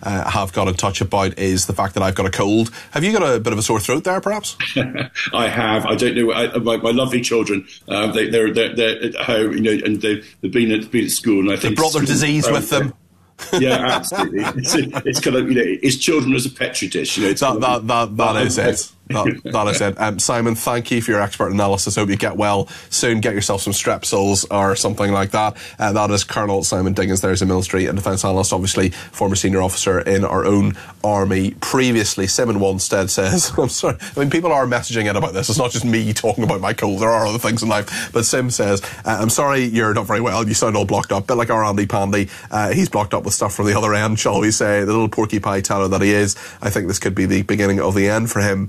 have got in touch about is the fact that I've got a cold. Have you got a bit of a sore throat there, perhaps? I have. I don't know. My lovely children, they're at home, and they've been at school, and I think they brought their disease with them. Yeah, absolutely. It's kind of, it's children as a petri dish. That is it. That is it. Simon, thank you for your expert analysis. Hope you get well soon. Get yourself some Strepsils or something like that. That is Colonel Simon Diggins. There's a military and defence analyst, obviously former senior officer in our own army previously. Simon Wanstead says, I'm sorry, people are messaging in about this. It's not just me talking about my cold. There are other things in life. But Sim says, I'm sorry you're not very well. You sound all blocked up. A bit like our Andy Pandy. He's blocked up with stuff from the other end, shall we say. The little porcupine teller that he is. I think this could be the beginning of the end for him.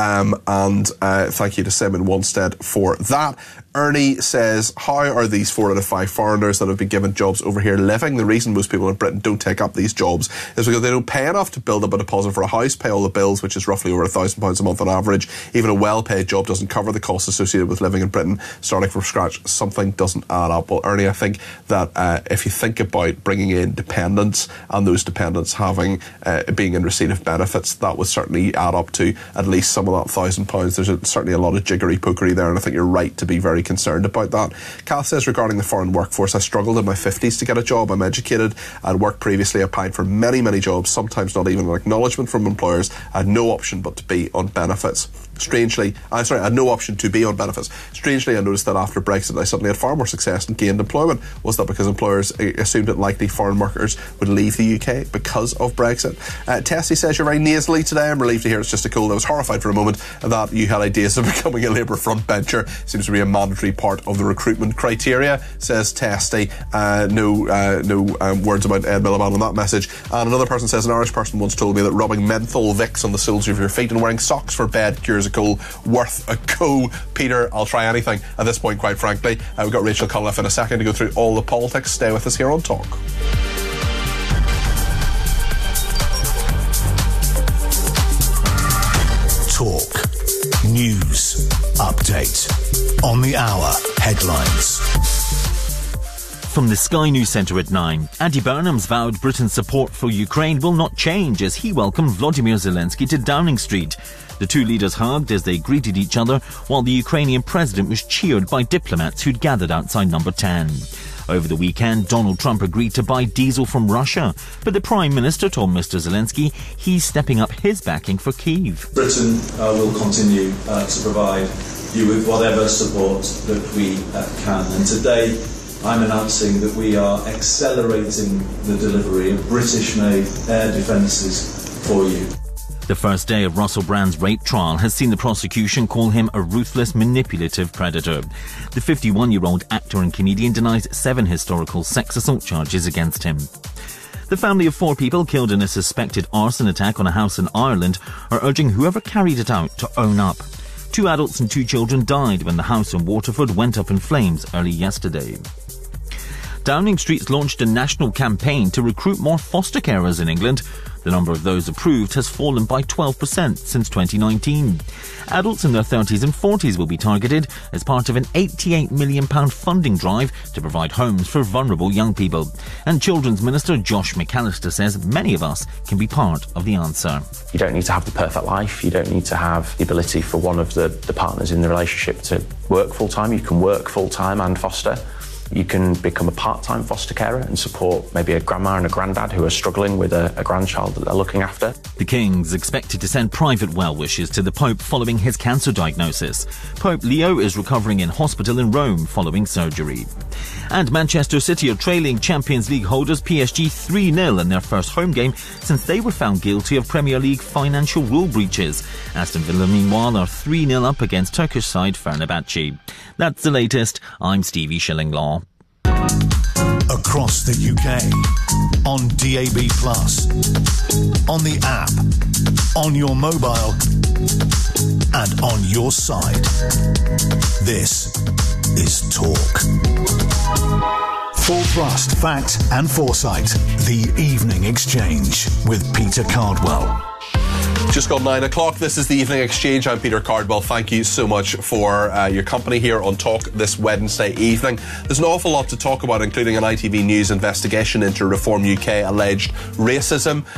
Thank you to Simon Wanstead for that. Ernie says, how are these 4 out of 5 foreigners that have been given jobs over here living? The reason most people in Britain don't take up these jobs is because they don't pay enough to build up a deposit for a house, pay all the bills, which is roughly over £1,000 a month on average. Even a well-paid job doesn't cover the costs associated with living in Britain. Starting from scratch, something doesn't add up. Well, Ernie, I think that if you think about bringing in dependents and those dependents having being in receipt of benefits, that would certainly add up to at least some of that £1,000. There's certainly a lot of jiggery-pokery there, and I think you're right to be very concerned about that. Kath says, regarding the foreign workforce, I struggled in my 50s to get a job. I'm educated. I'd worked previously, applied for many, many jobs, sometimes not even an acknowledgement from employers. I had no option but to be on benefits. I had no option to be on benefits. Strangely, I noticed that after Brexit, I suddenly had far more success and gained employment. Was that because employers assumed it likely foreign workers would leave the UK because of Brexit? Tessie says, you're very nasally today. I'm relieved to hear it's just a cold. I was horrified for a moment that you had ideas of becoming a Labour frontbencher. Seems to be a mandatory part of the recruitment criteria, says Tessie. No words about Ed Miliband on that message. And another person says, an Irish person once told me that rubbing menthol Vicks on the soles of your feet and wearing socks for bed cures a cold. Worth a go. Peter, I'll try anything at this point, quite frankly. We've got Rachel Cunliffe in a second to go through all the politics. Stay with us here on Talk. Talk. News. Update. On the hour. Headlines. From the Sky News Centre at 9, Andy Burnham's vowed Britain's support for Ukraine will not change as he welcomed Volodymyr Zelensky to Downing Street. The two leaders hugged as they greeted each other, while the Ukrainian president was cheered by diplomats who'd gathered outside Number 10. Over the weekend, Donald Trump agreed to buy diesel from Russia, but the Prime Minister told Mr Zelensky he's stepping up his backing for Kyiv. Britain will continue to provide you with whatever support that we can. And today, I'm announcing that we are accelerating the delivery of British-made air defences for you. The first day of Russell Brand's rape trial has seen the prosecution call him a ruthless, manipulative predator. The 51-year-old actor and comedian denies 7 historical sex assault charges against him. The family of 4 people killed in a suspected arson attack on a house in Ireland are urging whoever carried it out to own up. 2 adults and 2 children died when the house in Waterford went up in flames early yesterday. Downing Street's launched a national campaign to recruit more foster carers in England. The number of those approved has fallen by 12% since 2019. Adults in their 30s and 40s will be targeted as part of an £88 million funding drive to provide homes for vulnerable young people. And Children's Minister Josh McAllister says many of us can be part of the answer. You don't need to have the perfect life. You don't need to have the ability for one of the partners in the relationship to work full-time. You can work full-time and foster. You can become a part-time foster carer and support maybe a grandma and a granddad who are struggling with a grandchild that they're looking after. The King's expected to send private well wishes to the Pope following his cancer diagnosis. Pope Leo is recovering in hospital in Rome following surgery. And Manchester City are trailing Champions League holders PSG 3-0 in their first home game since they were found guilty of Premier League financial rule breaches. Aston Villa, meanwhile, are 3-0 up against Turkish side Fenerbahce. That's the latest. I'm Stevie Shillinglaw. Across the UK, on DAB+, on the app, on your mobile, and on your side. This is Talk. Full thrust, fact and foresight. The Evening Exchange with Peter Cardwell. Just gone 9 o'clock. This is the Evening Exchange. I'm Peter Cardwell. Thank you so much for your company here on Talk this Wednesday evening. There's an awful lot to talk about, including an ITV News investigation into Reform UK alleged racism.